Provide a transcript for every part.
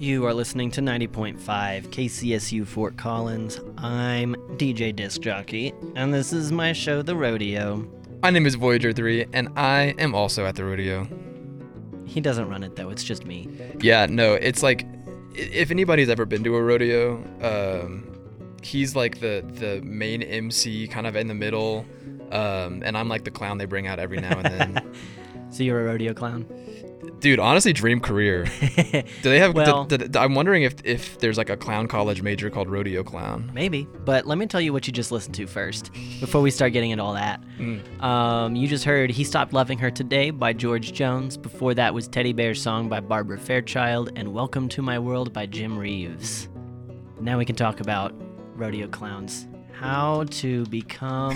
You are listening to 90.5 KCSU Fort Collins. I'm DJ Disc Jockey, and this is my show, The Rodeo. My name is Voyager 3, and I am also at the rodeo. He doesn't run it, though. It's just me. Yeah, no, it's like, if anybody's ever been to a rodeo, he's like the main MC, kind of in the middle, and I'm like the clown they bring out every now and then. So you're a rodeo clown? Dude, honestly, dream career. Do they have? Well, I'm wondering if there's like a clown college major called rodeo clown. Maybe, but let me tell you what you just listened to first, before we start getting into all that. You just heard "He Stopped Loving Her Today" by George Jones. Before that was "Teddy Bear Song" by Barbara Fairchild, and "Welcome to My World" by Jim Reeves. Now we can talk about rodeo clowns. How to become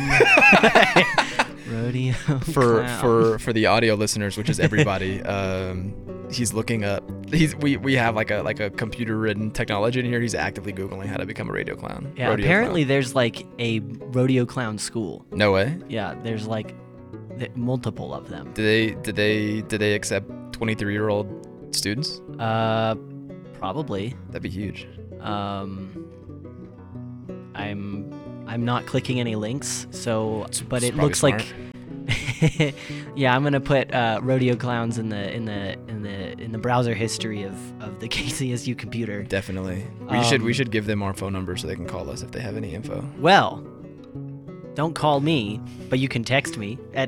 rodeo clown. For the audio listeners, which is everybody, he's looking up. We have like a computer ridden technology in here. He's actively Googling how to become a rodeo clown. Yeah, rodeo apparently clown. there's like a rodeo clown school. No way. Yeah, there's like multiple of them. Do they accept 23-year-old students? Probably. That'd be huge. I'm not clicking any links, so but it looks smart. like yeah, I'm gonna put rodeo clowns in the browser history of the KCSU computer. Definitely. We should give them our phone number so they can call us if they have any info. Well, don't call me, but you can text me at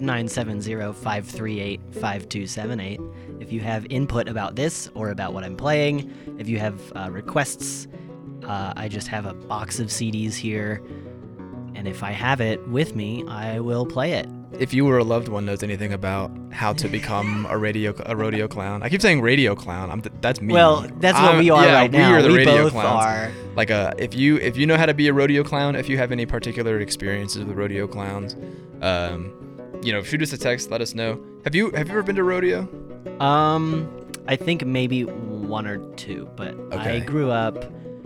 970-538-5278 if you have input about this or about what I'm playing. If you have requests, I just have a box of CDs here. And if I have it with me, I will play it. If you or a loved one knows anything about how to become a rodeo clown, I keep saying radio clown. That's me. Well, that's what we are right now. We are the radio both clowns. are. Like if you know how to be a rodeo clown, if you have any particular experiences with rodeo clowns, shoot us a text. Let us know. Have you ever been to rodeo? I think maybe one or two, but Okay. I grew up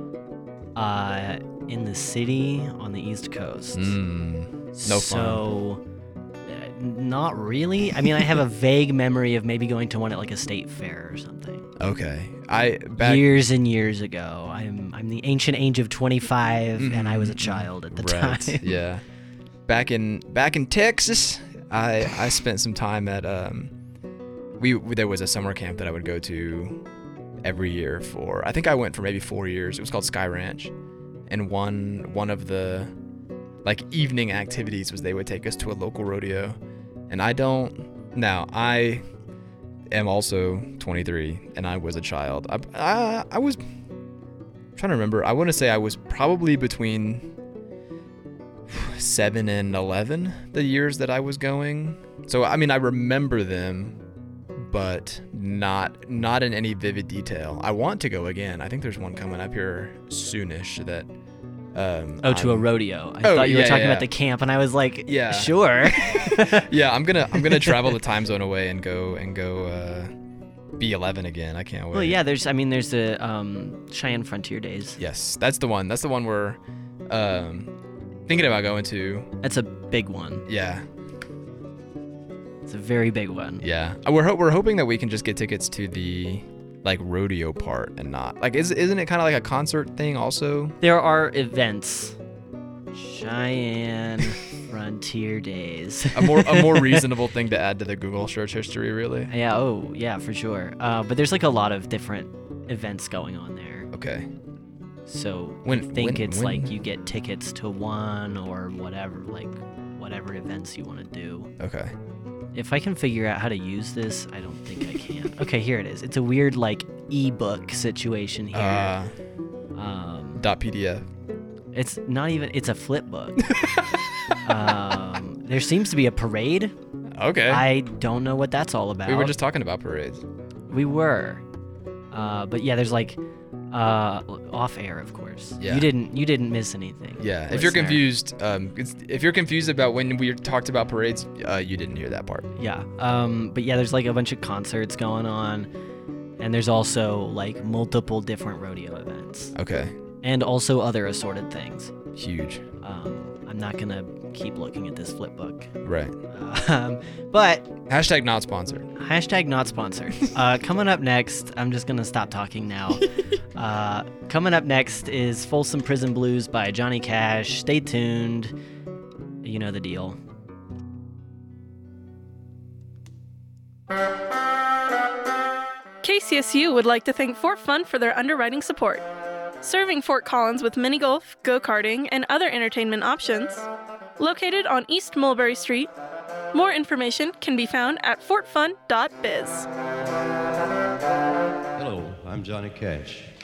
in the city on the East Coast. No fun. So, not really. I mean, I have a vague memory of maybe going to one at like a state fair or something. Okay. Years and years ago. I'm the ancient age of 25, and I was a child at the time. Yeah. Back in Texas, I spent some time at there was a summer camp that I would go to every year for. I think I went for maybe 4 years. It was called Sky Ranch. And one of the like evening activities was they would take us to a local rodeo. And I am also 23 and I was a child. I was trying to remember. I want to say I was probably between 7 and 11 the years that I was going. So I mean I remember them, but not in any vivid detail. I want to go again. I think there's one coming up here soonish that to a rodeo. I thought you were talking about the camp, and I was like, yeah, sure. Yeah, I'm gonna travel the time zone away and go be 11 again. I can't wait. Well, yeah, there's the Cheyenne Frontier Days. Yes, that's the one we're thinking about going to. That's a big one. Yeah. It's a very big one. Yeah, we're hoping that we can just get tickets to the like rodeo part and not like isn't it kind of like a concert thing also? There are events. Cheyenne Frontier Days. a more reasonable thing to add to the Google search history, really. Yeah. Oh, yeah, for sure. But there's like a lot of different events going on there. Okay. So like you get tickets to one or whatever events you want to do. Okay. If I can figure out how to use this, I don't think I can. Okay, here it is. It's a weird like ebook situation here. .pdf. It's not even. It's a flip book. There seems to be a parade. Okay. I don't know what that's all about. We were just talking about parades. We were. But yeah, there's like off air, of course. Yeah. You didn't miss anything. Yeah. Listener. If you're confused about when we talked about parades, you didn't hear that part. Yeah. But yeah, there's like a bunch of concerts going on, and there's also like multiple different rodeo events. Okay. And also other assorted things. Huge. I'm not gonna keep looking at this flip book. Right. But Hashtag not sponsored. hashtag not sponsored. Coming up next, I'm just gonna stop talking now. Coming up next is Folsom Prison Blues by Johnny Cash. Stay tuned. You know the deal. KCSU would like to thank Fort Fun for their underwriting support. Serving Fort Collins with mini golf, go-karting, and other entertainment options. Located on East Mulberry Street. More information can be found at fortfun.biz. Hello, I'm Johnny Cash.